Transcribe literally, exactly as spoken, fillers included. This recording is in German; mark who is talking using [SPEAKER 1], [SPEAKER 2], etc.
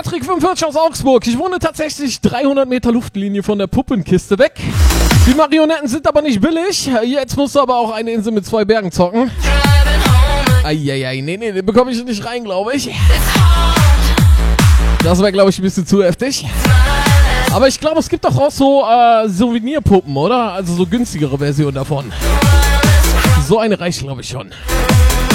[SPEAKER 1] Patrick fünfundvierzig aus Augsburg. Ich wohne tatsächlich dreihundert Meter Luftlinie von der Puppenkiste weg. Die Marionetten sind aber nicht billig. Jetzt musst du aber auch eine Insel mit zwei Bergen zocken. Eieiei, nee, nee, den bekomme ich nicht rein, glaube ich. Das wäre, glaube ich, ein bisschen zu heftig. Aber ich glaube, es gibt doch auch so äh, Souvenirpuppen, oder? Also so günstigere Versionen davon. So eine reicht, glaube ich, schon.